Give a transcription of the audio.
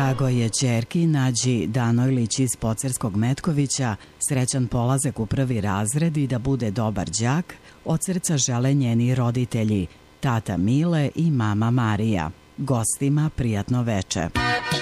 Drago je ćerki Nađi Danojlić iz Pocerskog Metkovića srećan polazak u prvi razred i da bude dobar đak, od srca žele njeni roditelji, tata Mile i mama Marija. Gostima prijatno veče.